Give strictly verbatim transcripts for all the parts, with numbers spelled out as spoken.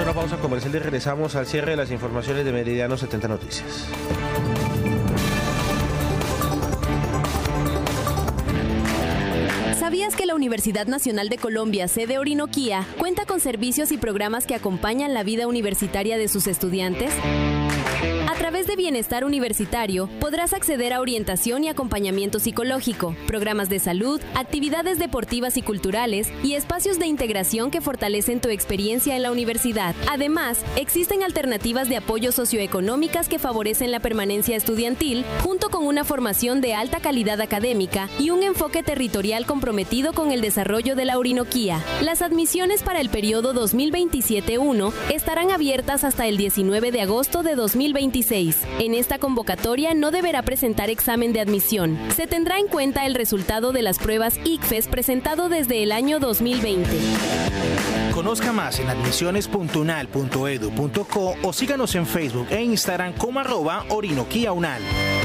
Una pausa comercial y regresamos al cierre de las informaciones de Meridiano setenta Noticias. ¿Sabías que la Universidad Nacional de Colombia, sede Orinoquía, cuenta con servicios y programas que acompañan la vida universitaria de sus estudiantes? A través de Bienestar Universitario podrás acceder a orientación y acompañamiento psicológico, programas de salud, actividades deportivas y culturales y espacios de integración que fortalecen tu experiencia en la universidad. Además, existen alternativas de apoyo socioeconómicas que favorecen la permanencia estudiantil, junto con una formación de alta calidad académica y un enfoque territorial comprometido con el desarrollo de la Orinoquía. Las admisiones para el periodo dos mil veintisiete uno estarán abiertas hasta el diecinueve de agosto de dos mil veintiséis. En esta convocatoria no deberá presentar examen de admisión. Se tendrá en cuenta el resultado de las pruebas I C F E S presentado desde el año dos mil veinte. Conozca más en admisiones punto unal punto edu punto co o síganos en Facebook e Instagram como arroba Orinoquía Unal.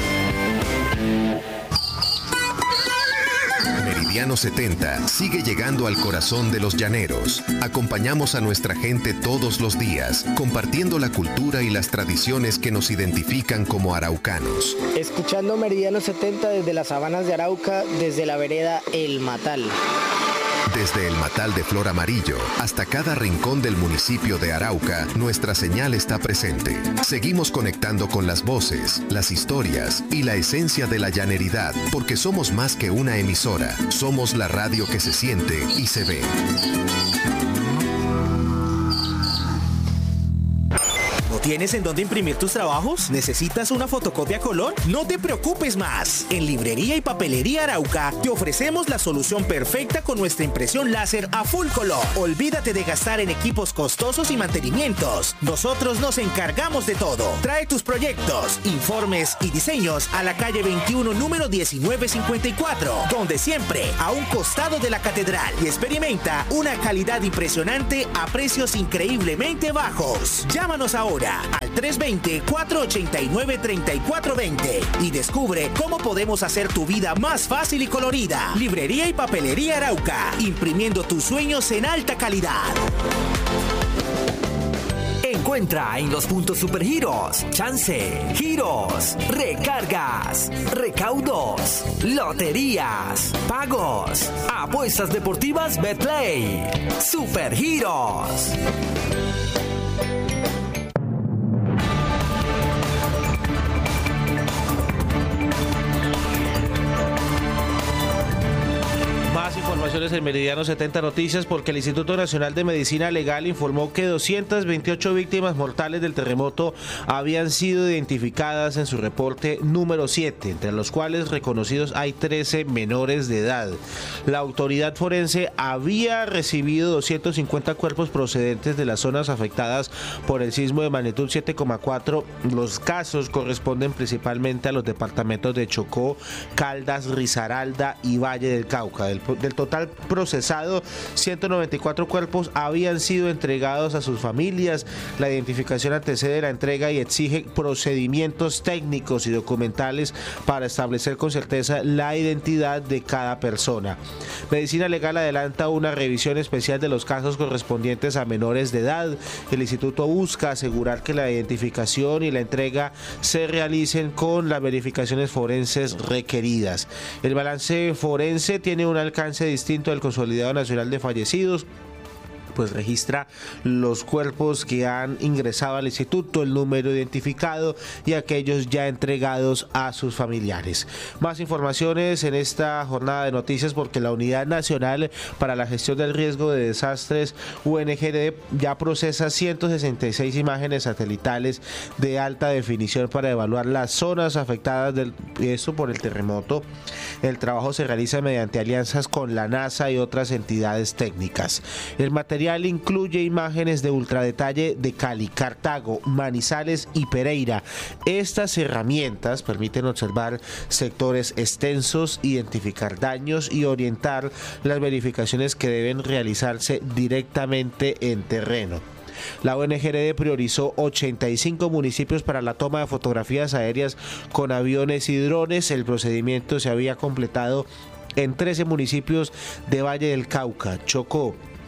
Meridiano setenta sigue llegando al corazón de los llaneros. Acompañamos a nuestra gente todos los días, compartiendo la cultura y las tradiciones que nos identifican como araucanos. Escuchando Meridiano setenta desde las sabanas de Arauca, desde la vereda El Matal. Desde el Matal de Flor Amarillo hasta cada rincón del municipio de Arauca, nuestra señal está presente. Seguimos conectando con las voces, las historias y la esencia de la llaneridad, porque somos más que una emisora. Somos la radio que se siente y se ve. ¿Tienes en dónde imprimir tus trabajos? ¿Necesitas una fotocopia a color? No te preocupes más. En Librería y Papelería Arauca te ofrecemos la solución perfecta con nuestra impresión láser a full color. Olvídate de gastar en equipos costosos y mantenimientos. Nosotros nos encargamos de todo. Trae tus proyectos, informes y diseños a la calle veintiuno, número diecinueve cincuenta y cuatro, donde siempre a un costado de la catedral, y experimenta una calidad impresionante a precios increíblemente bajos. Llámanos ahora al tres dos cero, cuatro ocho nueve, tres cuatro dos cero y descubre cómo podemos hacer tu vida más fácil y colorida. Librería y Papelería Arauca, imprimiendo tus sueños en alta calidad. Encuentra en los puntos Supergiros, chance, giros, recargas, recaudos, loterías, pagos, apuestas deportivas Betplay. Supergiros. Informaciones en Meridiano setenta Noticias, porque el Instituto Nacional de Medicina Legal informó que doscientas veintiocho víctimas mortales del terremoto habían sido identificadas en su reporte número siete, entre los cuales reconocidos hay trece menores de edad. La autoridad forense había recibido doscientos cincuenta cuerpos procedentes de las zonas afectadas por el sismo de magnitud siete coma cuatro. Los casos corresponden principalmente a los departamentos de Chocó, Caldas, Risaralda y Valle del Cauca. Del, del total procesado, ciento noventa y cuatro cuerpos habían sido entregados a sus familias. La identificación antecede la entrega y exige procedimientos técnicos y documentales para establecer con certeza la identidad de cada persona. Medicina Legal adelanta una revisión especial de los casos correspondientes a menores de edad. El instituto busca asegurar que la identificación y la entrega se realicen con las verificaciones forenses requeridas. El balance forense tiene un alcance distinto al Consolidado Nacional de Fallecidos, pues registra los cuerpos que han ingresado al instituto, el número identificado y aquellos ya entregados a sus familiares. Más informaciones en esta jornada de noticias, porque la Unidad Nacional para la Gestión del Riesgo de Desastres, U N G D, ya procesa ciento sesenta y seis imágenes satelitales de alta definición para evaluar las zonas afectadas del esto por el terremoto. El trabajo se realiza mediante alianzas con la NASA y otras entidades técnicas. El material incluye imágenes de ultradetalle de Cali, Cartago, Manizales y Pereira. Estas herramientas permiten observar sectores extensos, identificar daños y orientar las verificaciones que deben realizarse directamente en terreno. La O N G D priorizó ochenta y cinco municipios para la toma de fotografías aéreas con aviones y drones. El procedimiento se había completado en trece municipios de Valle del Cauca, Chocó,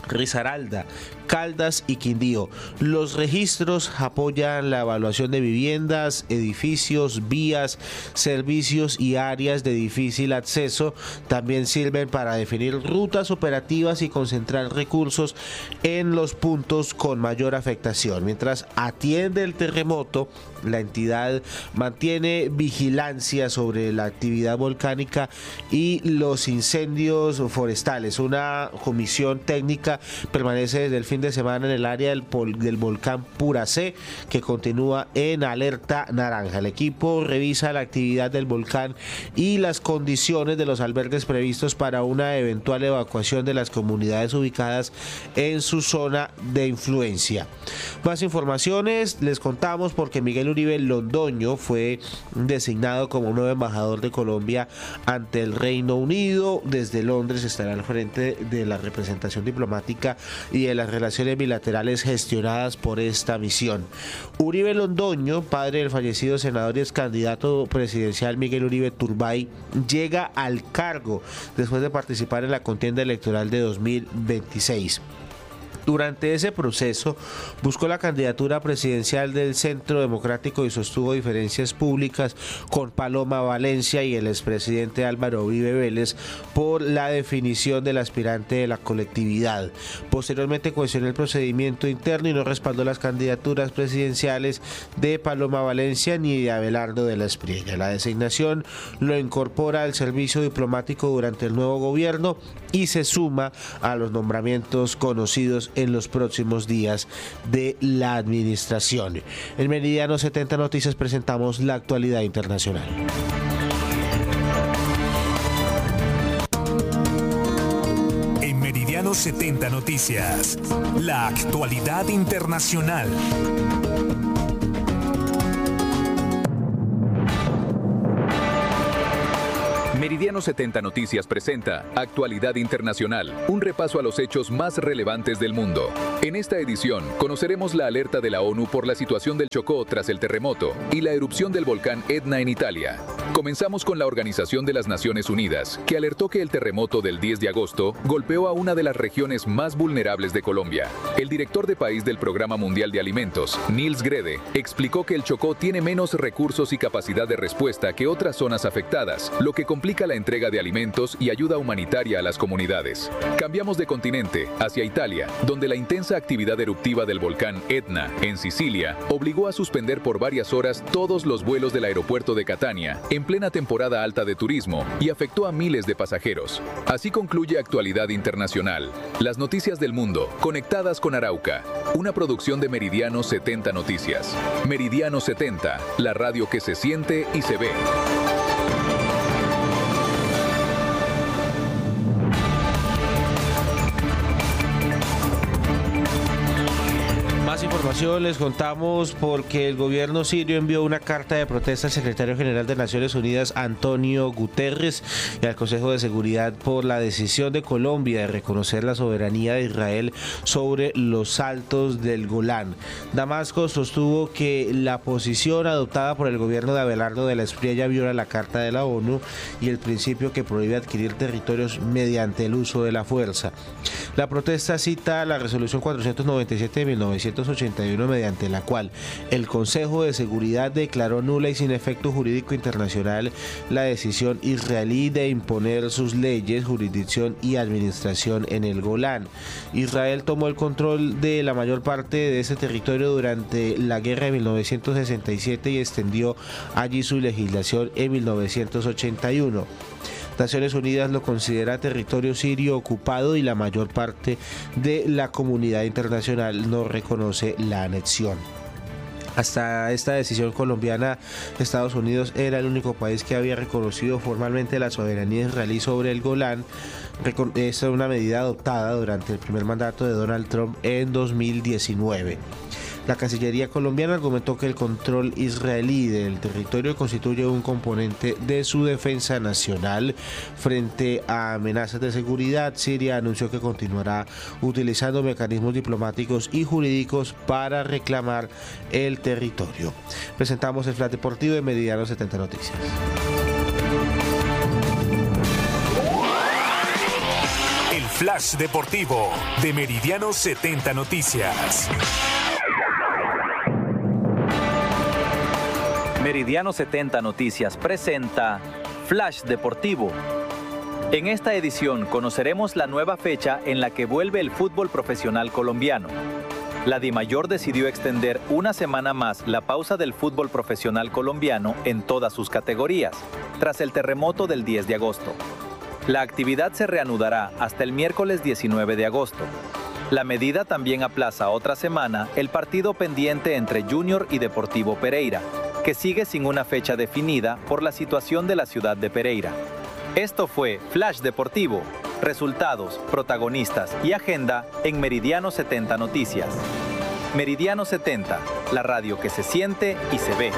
Risaralda, Caldas y Quindío. Los registros apoyan la evaluación de viviendas, edificios, vías, servicios y áreas de difícil acceso. También sirven para definir rutas operativas y concentrar recursos en los puntos con mayor afectación. Mientras atiende el terremoto, la entidad mantiene vigilancia sobre la actividad volcánica y los incendios forestales. Una comisión técnica permanece desde el fin de semana en el área del, pol, del volcán Puracé, que continúa en alerta naranja. El equipo revisa la actividad del volcán y las condiciones de los albergues previstos para una eventual evacuación de las comunidades ubicadas en su zona de influencia. Más informaciones les contamos porque Miguel Uribe Londoño fue designado como nuevo embajador de Colombia ante el Reino Unido. Desde Londres estará al frente de la representación diplomática y de las relaciones bilaterales gestionadas por esta misión. Uribe Londoño, padre del fallecido senador y ex candidato presidencial Miguel Uribe Turbay, llega al cargo después de participar en la contienda electoral de dos mil veintiséis. Durante ese proceso buscó la candidatura presidencial del Centro Democrático y sostuvo diferencias públicas con Paloma Valencia y el expresidente Álvaro Uribe Vélez por la definición del aspirante de la colectividad. Posteriormente cuestionó el procedimiento interno y no respaldó las candidaturas presidenciales de Paloma Valencia ni de Abelardo de la Espriella. La designación lo incorpora al servicio diplomático durante el nuevo gobierno y se suma a los nombramientos conocidos en los próximos días de la administración. En Meridiano setenta Noticias presentamos la actualidad internacional. En Meridiano setenta Noticias, la actualidad internacional. Meridiano setenta Noticias presenta Actualidad Internacional, un repaso a los hechos más relevantes del mundo. En esta edición conoceremos la alerta de la ONU por la situación del Chocó tras el terremoto y la erupción del volcán Etna en Italia. Comenzamos con la Organización de las Naciones Unidas, que alertó que el terremoto del diez de agosto golpeó a una de las regiones más vulnerables de Colombia. El director de país del Programa Mundial de Alimentos, Nils Grede, explicó que el Chocó tiene menos recursos y capacidad de respuesta que otras zonas afectadas, lo que complica la entrega de alimentos y ayuda humanitaria a las comunidades. Cambiamos de continente, hacia Italia, donde la intensa actividad eruptiva del volcán Etna, en Sicilia, obligó a suspender por varias horas todos los vuelos del aeropuerto de Catania, en plena temporada alta de turismo, y afectó a miles de pasajeros. Así concluye Actualidad Internacional, las noticias del mundo, conectadas con Arauca, una producción de Meridiano setenta Noticias. Meridiano setenta, la radio que se siente y se ve. Más información les contamos porque el gobierno sirio envió una carta de protesta al secretario general de Naciones Unidas, Antonio Guterres, y al Consejo de Seguridad por la decisión de Colombia de reconocer la soberanía de Israel sobre los altos del Golán. Damasco sostuvo que la posición adoptada por el gobierno de Abelardo de la Espriella viola la Carta de la ONU y el principio que prohíbe adquirir territorios mediante el uso de la fuerza. La protesta cita la resolución cuatrocientos noventa y siete de mil novecientos ochenta y uno, mediante la cual el Consejo de Seguridad declaró nula y sin efecto jurídico internacional la decisión israelí de imponer sus leyes, jurisdicción y administración en el Golán. Israel tomó el control de la mayor parte de ese territorio durante la guerra de mil novecientos sesenta y siete y extendió allí su legislación en mil novecientos ochenta y uno. Naciones Unidas lo considera territorio sirio ocupado y la mayor parte de la comunidad internacional no reconoce la anexión. Hasta esta decisión colombiana, Estados Unidos era el único país que había reconocido formalmente la soberanía israelí sobre el Golán. Esta es una medida adoptada durante el primer mandato de Donald Trump en dos mil diecinueve. La Cancillería colombiana argumentó que el control israelí del territorio constituye un componente de su defensa nacional frente a amenazas de seguridad. Siria anunció que continuará utilizando mecanismos diplomáticos y jurídicos para reclamar el territorio. Presentamos el Flash Deportivo de Meridiano setenta Noticias. Flash Deportivo de Meridiano setenta Noticias. Meridiano setenta Noticias presenta Flash Deportivo. En esta edición conoceremos la nueva fecha en la que vuelve el fútbol profesional colombiano. La DIMAYOR decidió extender una semana más la pausa del fútbol profesional colombiano en todas sus categorías, tras el terremoto del diez de agosto. La actividad se reanudará hasta el miércoles diecinueve de agosto. La medida también aplaza otra semana el partido pendiente entre Junior y Deportivo Pereira, que sigue sin una fecha definida por la situación de la ciudad de Pereira. Esto fue Flash Deportivo, resultados, protagonistas y agenda en Meridiano setenta Noticias. Meridiano setenta, la radio que se siente y se ve.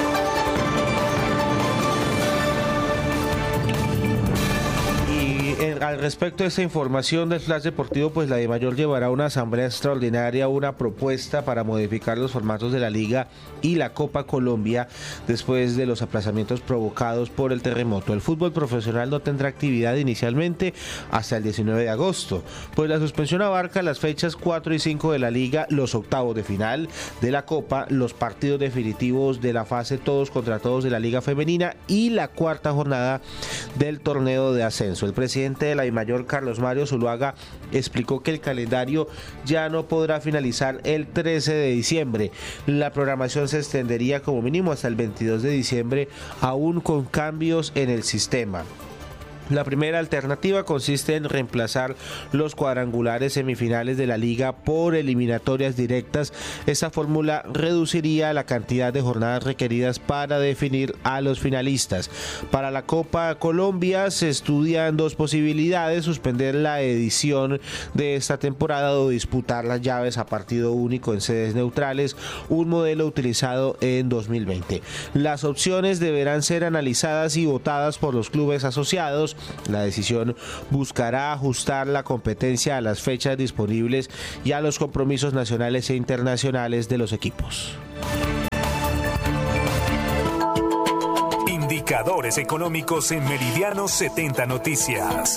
Al respecto de esta información del Flash Deportivo, pues la DIMAYOR llevará una asamblea extraordinaria, una propuesta para modificar los formatos de la Liga y la Copa Colombia después de los aplazamientos provocados por el terremoto. El fútbol profesional no tendrá actividad inicialmente hasta el diecinueve de agosto, pues la suspensión abarca las fechas cuatro y cinco de la Liga, los octavos de final de la Copa, los partidos definitivos de la fase todos contra todos de la Liga Femenina y la cuarta jornada del torneo de ascenso. El presidente de la DIMAYOR, Carlos Mario Zuluaga, explicó que el calendario ya no podrá finalizar el trece de diciembre. La programación se extendería como mínimo hasta el veintidós de diciembre, aún con cambios en el sistema. La primera alternativa consiste en reemplazar los cuadrangulares semifinales de la Liga por eliminatorias directas. Esta fórmula reduciría la cantidad de jornadas requeridas para definir a los finalistas. Para la Copa Colombia se estudian dos posibilidades: suspender la edición de esta temporada o disputar las llaves a partido único en sedes neutrales, un modelo utilizado en dos mil veinte. Las opciones deberán ser analizadas y votadas por los clubes asociados. La decisión buscará ajustar la competencia a las fechas disponibles y a los compromisos nacionales e internacionales de los equipos. Indicadores económicos en Meridiano setenta Noticias.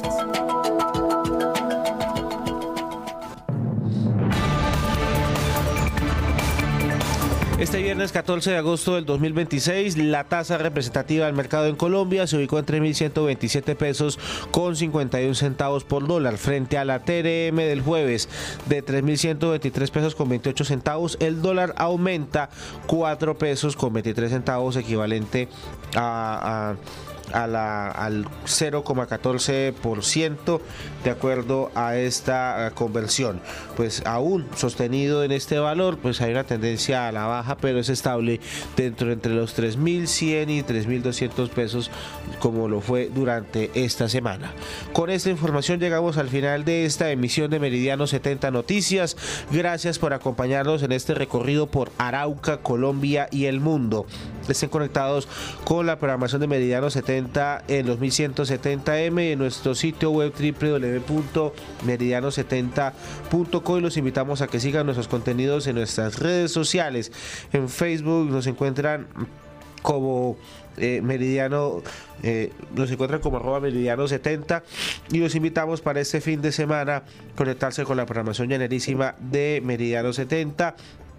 Este viernes catorce de agosto del dos mil veintiséis, la tasa representativa del mercado en Colombia se ubicó en tres mil ciento veintisiete pesos con cincuenta y un centavos por dólar, frente a la T R M del jueves de tres mil ciento veintitrés pesos con veintiocho centavos. El dólar aumenta cuatro pesos con veintitrés centavos, equivalente a... a A la, al cero coma catorce por ciento de acuerdo a esta conversión. Pues aún sostenido en este valor, pues hay una tendencia a la baja, pero es estable dentro entre los tres mil cien y tres mil doscientos pesos, como lo fue durante esta semana. Con esta información llegamos al final de esta emisión de Meridiano setenta Noticias. Gracias por acompañarnos en este recorrido por Arauca, Colombia y el mundo. Estén conectados con la programación de Meridiano setenta en los mil ciento setenta eme, en nuestro sitio web doble u doble u doble u punto meridiano setenta punto co, y los invitamos a que sigan nuestros contenidos en nuestras redes sociales. En Facebook nos encuentran como eh, Meridiano, eh, nos encuentran como arroba Meridiano setenta, y los invitamos para este fin de semana conectarse con la programación llanerísima de Meridiano setenta,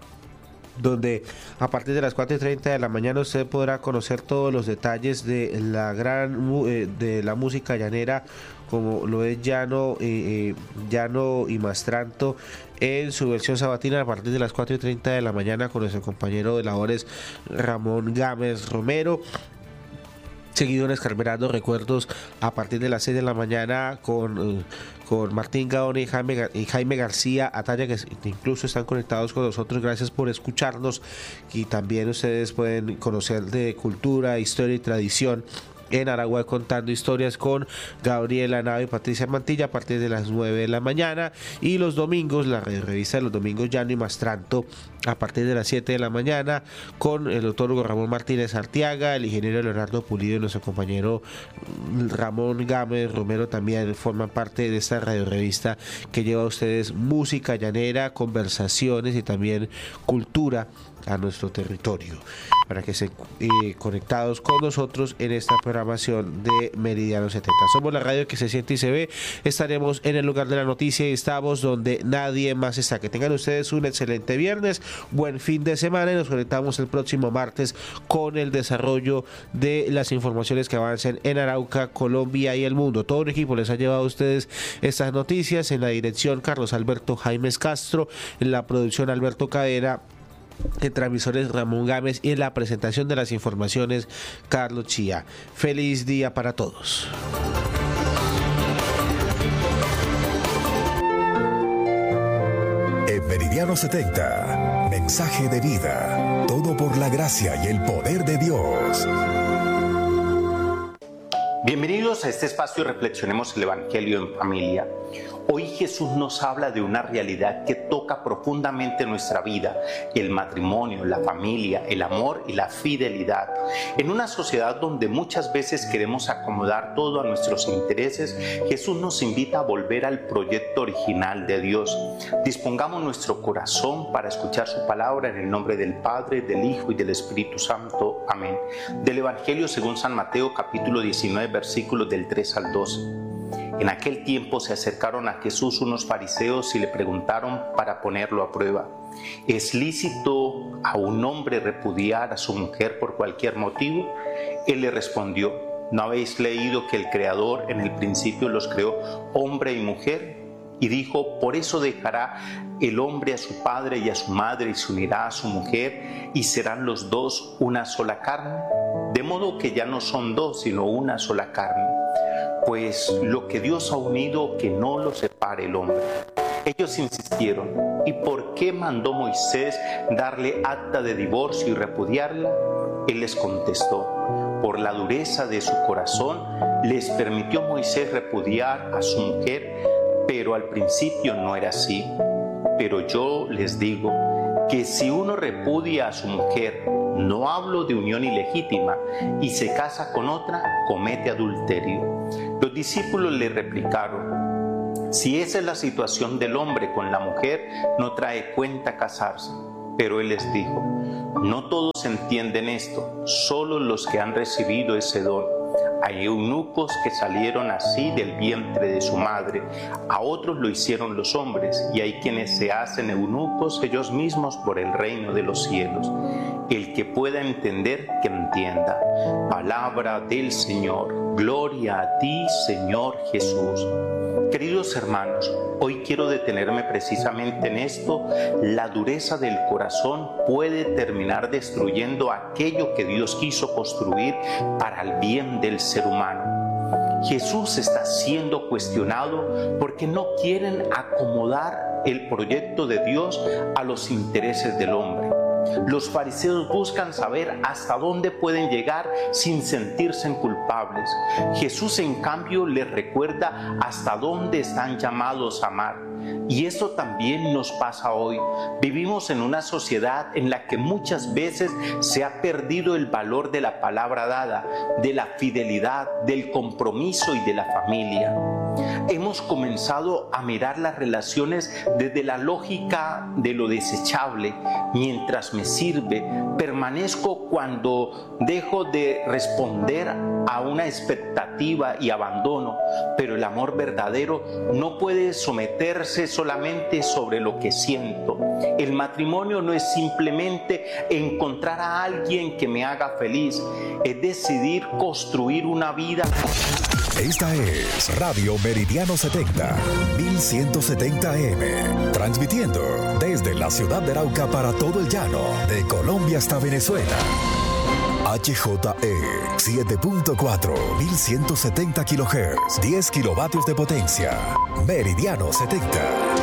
donde a partir de las cuatro y treinta de la mañana usted podrá conocer todos los detalles de la gran eh, de la música llanera, como lo es Llano, eh, Llano y Mastranto en su versión sabatina a partir de las cuatro y treinta de la mañana con nuestro compañero de labores Ramón Gámez Romero. Seguido en Escarberando Recuerdos a partir de las seis de la mañana con, eh, con Martín Gaona y Jaime, y Jaime García Ataya, que incluso están conectados con nosotros. Gracias por escucharnos, y también ustedes pueden conocer de cultura, historia y tradición en Aragua Contando Historias con Gabriela Nava y Patricia Mantilla a partir de las nueve de la mañana, y los domingos la revista de los domingos Llano y Mastranto a partir de las siete de la mañana con el doctor Hugo Ramón Martínez Arteaga, el ingeniero Leonardo Pulido y nuestro compañero Ramón Gámez Romero también forman parte de esta radio revista que lleva a ustedes música llanera, conversaciones y también cultura a nuestro territorio, para que estén eh, conectados con nosotros en esta programación programación de Meridiano setenta. Somos la radio que se siente y se ve. Estaremos en el lugar de la noticia y estamos donde nadie más está. Que tengan ustedes un excelente viernes, buen fin de semana y nos conectamos el próximo martes con el desarrollo de las informaciones que avancen en Arauca, Colombia y el mundo. Todo un equipo les ha llevado a ustedes estas noticias. En la dirección Carlos Alberto Jaimes Castro, en la producción Alberto Cadena, en transmisores Ramón Gámez y en la presentación de las informaciones Carlos Chía. Feliz día para todos. En Meridiano setenta, mensaje de vida, todo por la gracia y el poder de Dios. Bienvenidos a este espacio Reflexionemos el Evangelio en Familia. Hoy Jesús nos habla de una realidad que toca profundamente nuestra vida, el matrimonio, la familia, el amor y la fidelidad. En una sociedad donde muchas veces queremos acomodar todo a nuestros intereses, Jesús nos invita a volver al proyecto original de Dios. Dispongamos nuestro corazón para escuchar su palabra en el nombre del Padre, del Hijo y del Espíritu Santo. Amén. Del Evangelio según San Mateo, capítulo diecinueve, versículos del tres al doce. En aquel tiempo se acercaron a Jesús unos fariseos y le preguntaron para ponerlo a prueba: ¿es lícito a un hombre repudiar a su mujer por cualquier motivo? Él le respondió: ¿no habéis leído que el Creador en el principio los creó hombre y mujer? Y dijo: por eso dejará el hombre a su padre y a su madre y se unirá a su mujer y serán los dos una sola carne. De modo que ya no son dos sino una sola carne. Pues lo que Dios ha unido, que no lo separe el hombre. Ellos insistieron: ¿y por qué mandó Moisés darle acta de divorcio y repudiarla? Él les contestó: por la dureza de su corazón les permitió Moisés repudiar a su mujer, pero al principio no era así. Pero yo les digo que si uno repudia a su mujer, no hablo de unión ilegítima, y se casa con otra, comete adulterio. Los discípulos le replicaron: si esa es la situación del hombre con la mujer, no trae cuenta casarse. Pero él les dijo: no todos entienden esto, solo los que han recibido ese don. Hay eunucos que salieron así del vientre de su madre, a otros lo hicieron los hombres, y hay quienes se hacen eunucos ellos mismos por el reino de los cielos. El que pueda entender, que entienda. Palabra del Señor. Gloria a ti, Señor Jesús. Queridos hermanos, hoy quiero detenerme precisamente en esto. La dureza del corazón puede terminar destruyendo aquello que Dios quiso construir para el bien del ser humano. Jesús está siendo cuestionado porque no quieren acomodar el proyecto de Dios a los intereses del hombre. Los fariseos buscan saber hasta dónde pueden llegar sin sentirse culpables. Jesús, en cambio, les recuerda hasta dónde están llamados a amar. Y esto también nos pasa hoy. Vivimos en una sociedad en la que muchas veces se ha perdido el valor de la palabra dada, de la fidelidad, del compromiso y de la familia. Hemos comenzado a mirar las relaciones desde la lógica de lo desechable. Mientras me sirve, permanezco cuando dejo de responder a una expectativa y abandono. Pero el amor verdadero no puede someterse solamente sobre lo que siento. El matrimonio no es simplemente encontrar a alguien que me haga feliz, es decidir construir una vida. Esta es Radio Meridiano setenta, mil ciento setenta A M, transmitiendo desde la ciudad de Arauca para todo el llano, de Colombia hasta Venezuela. H J E siete punto cuatro, mil ciento setenta kilohertz, diez kilovatios de potencia. Meridiano setenta.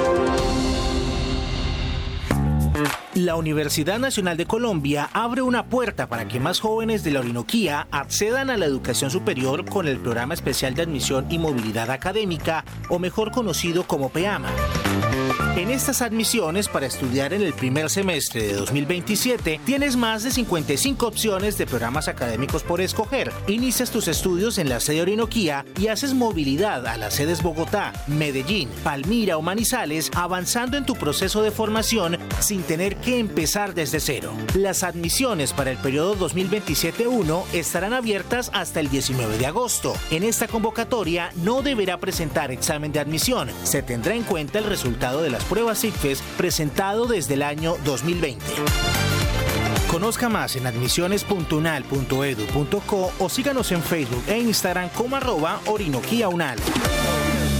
La Universidad Nacional de Colombia abre una puerta para que más jóvenes de la Orinoquía accedan a la educación superior con el Programa Especial de Admisión y Movilidad Académica, o mejor conocido como PEAMA. En estas admisiones para estudiar en el primer semestre de dos mil veintisiete tienes más de cincuenta y cinco opciones de programas académicos por escoger. Inicias tus estudios en la sede Orinoquía y haces movilidad a las sedes Bogotá, Medellín, Palmira o Manizales, avanzando en tu proceso de formación sin tener que empezar desde cero. Las admisiones para el periodo dos mil veintisiete uno estarán abiertas hasta el diecinueve de agosto. En esta convocatoria no deberá presentar examen de admisión. Se tendrá en cuenta el resultado de las pruebas ICFES presentado desde el año dos mil veinte. Conozca más en admisiones punto unal punto edu punto co o síganos en Facebook e Instagram como arroba Orinoquía Unal.